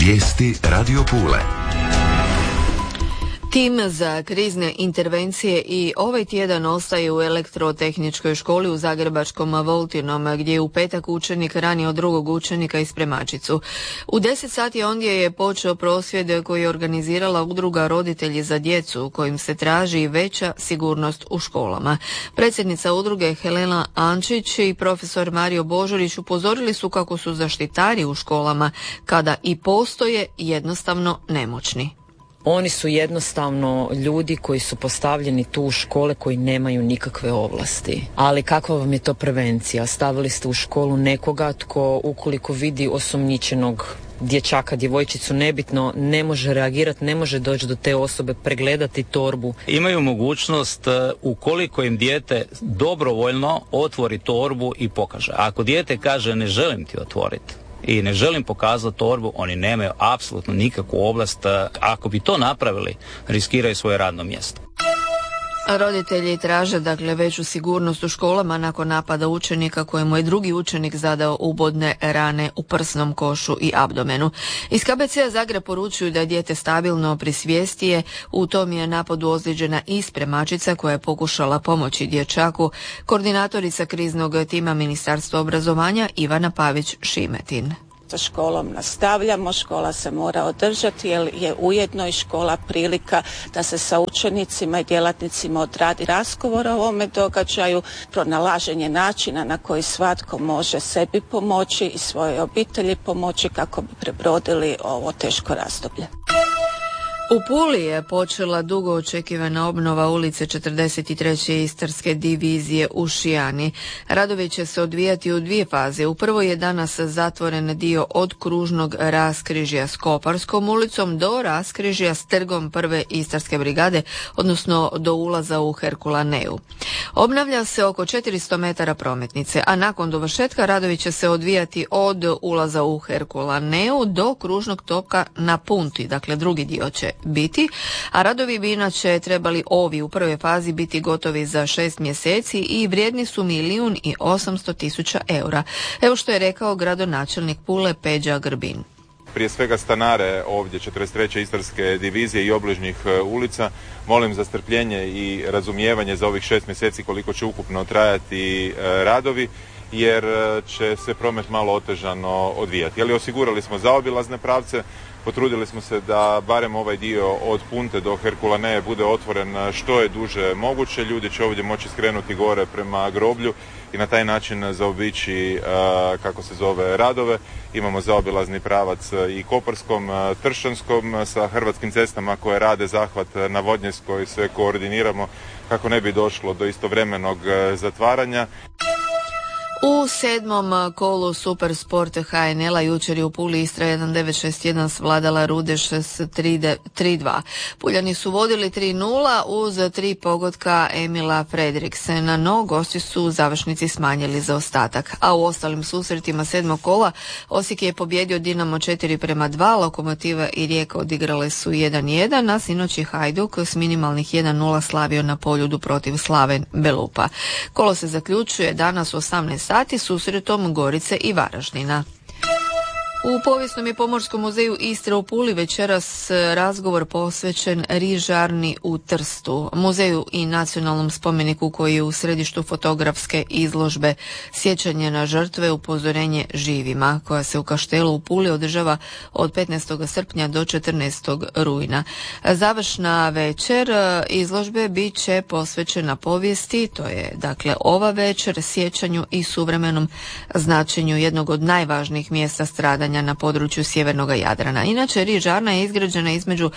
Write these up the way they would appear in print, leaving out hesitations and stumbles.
Vijesti Radio Pule. Tim za krizne intervencije i ovaj tjedan ostaje u Elektrotehničkoj školi u zagrebačkom Voltinom, gdje je u petak učenik ranio drugog učenika i spremačicu. U 10 sati ondje je počeo prosvjed koji je organizirala udruga Roditelji za djecu, kojim se traži veća sigurnost u školama. Predsjednica udruge Helena Ančić i profesor Mario Božurić upozorili su kako su zaštitari u školama, kada i postoje, jednostavno nemoćni. Oni su jednostavno ljudi koji su postavljeni tu u škole koji nemaju nikakve ovlasti. Ali kakva vam je to prevencija? Stavili ste u školu nekoga tko ukoliko vidi osumnjičenog dječaka, djevojčicu, nebitno, ne može reagirati, ne može doći do te osobe, pregledati torbu. Imaju mogućnost ukoliko im dijete dobrovoljno otvori torbu i pokaže. Ako dijete kaže ne želim ti otvoriti i ne želim pokazati torbu, oni nemaju apsolutno nikakvu ovlast. Ako bi to napravili, riskiraju svoje radno mjesto. Roditelji traže veću sigurnost u školama nakon napada učenika kojemu je drugi učenik zadao ubodne rane u prsnom košu i abdomenu. Iz KBC-a Zagreb poručuju da je dijete stabilno pri svijesti je. U tom je napadu ozlijeđena i spremačica koja je pokušala pomoći dječaku. Koordinatorica kriznog tima Ministarstva obrazovanja Ivana Pavić-Šimetin. Sa školom nastavljamo, škola se mora održati jer je ujedno i škola prilika da se sa učenicima i djelatnicima odradi razgovor o ovome događaju, pronalaženje načina na koji svatko može sebi pomoći i svojoj obitelji pomoći kako bi prebrodili ovo teško razdoblje. U Puli je počela dugo očekivana obnova ulice 43. Istarske divizije u Šijani. Radovi će se odvijati u dvije faze. U prvoj je danas zatvoren dio od kružnog raskrižja s Koparskom ulicom do raskrižja s trgom prve Istarske brigade, odnosno do ulaza u Herkulaneu. Obnavlja se oko 400 metara prometnice, a nakon dovršetka radovi će se odvijati od ulaza u Herkulaneu do kružnog toka na Punti, dakle drugi dio će biti, a radovi bi inače trebali ovi u prvoj fazi biti gotovi za 6 mjeseci i vrijedni su 1.800.000 eura. Evo što je rekao gradonačelnik Pule Peđa Grbin. Prije svega stanare ovdje 43. Istarske divizije i obližnjih ulica molim za strpljenje i razumijevanje za ovih 6 mjeseci koliko će ukupno trajati radovi, jer će se promet malo otežano odvijati. Ali osigurali smo zaobilazne pravce, potrudili smo se da barem ovaj dio od Punte do Herkulaneje bude otvoren što je duže moguće. Ljudi će ovdje moći skrenuti gore prema groblju i na taj način zaobići radove. Imamo zaobilazni pravac i Koparskom, Tršćanskom sa Hrvatskim cestama koje rade zahvat na Vodnjeskoj, se koordiniramo kako ne bi došlo do istovremenog zatvaranja. U 7. kolu Supersport HNL-a jučer je u Puli Istra 1961 svladala Rudeš s 3-2. Puljani su vodili 3-0 uz 3 pogotka Emila Fredriksena, no gosti su u završnici smanjili zaostatak. A u ostalim susretima 7. kola Osijek je pobjedio Dinamo 4-2, Lokomotiva i Rijeka odigrale su 1-1, a sinoć je Hajduk s minimalnih 1-0 slavio na Poljudu protiv Slaven Belupa. Kolo se zaključuje danas u 18 sati susretom Gorice i Varaždina. U Povijesnom i Pomorskom muzeju Istre u Puli večeras razgovor posvećen rižarni u Trstu, muzeju i nacionalnom spomeniku koji je u središtu fotografske izložbe Sjećanje na žrtve, upozorenje živima, koja se u Kaštelu u Puli održava od 15. srpnja do 14. rujna. Završna večer izložbe bit će posvećena povijesti, to je dakle ova večer, sjećanju i suvremenom značenju jednog od najvažnijih mjesta stradanja na području sjevernog Jadrana. Inače, rižarna je izgrađena između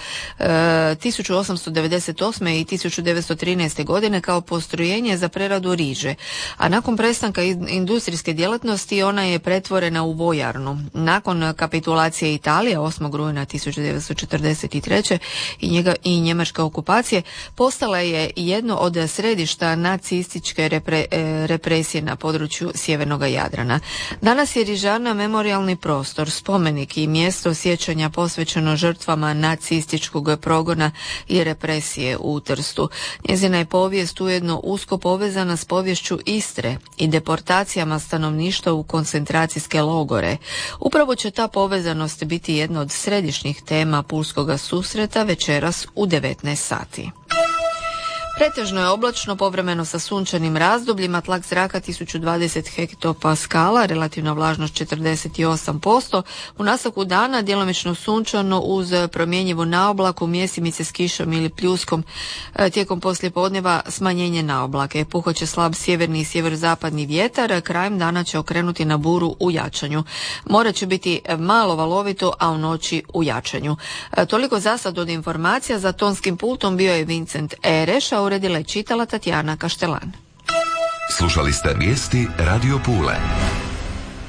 1898. i 1913. godine kao postrojenje za preradu riže, a nakon prestanka industrijske djelatnosti ona je pretvorena u vojarnu. Nakon kapitulacije Italije 8. rujna 1943. i njemačke okupacije postala je jedno od središta nacističke represije na području sjevernog Jadrana. Danas je rižarna memorijalni prostor prostor, spomenik i mjesto sjećanja posvećeno žrtvama nacističkog progona i represije u Trstu. Njezina je povijest ujedno usko povezana s poviješću Istre i deportacijama stanovništva u koncentracijske logore. Upravo će ta povezanost biti jedna od središnjih tema pulskoga susreta večeras u 19 sati. Pretežno je oblačno, povremeno sa sunčanim razdobljima, tlak zraka 1020 hektopaskala, relativna vlažnost 48%. U nastavku dana djelomično sunčano uz promjenjivu naoblaku, mjesimice s kišom ili pljuskom. Tijekom poslijepodneva smanjenje naoblake. Puhat će slab sjeverni i sjeverozapadni vjetar, krajem dana će okrenuti na buru u jačanju. More će biti malo valovito, a u noći u jačanju. Toliko za sad od informacija. Za tonskim pultom bio je Vincent Ereš, a uredila je čitala Tatjana Kaštelan. Slušali ste vijesti Radio Pule.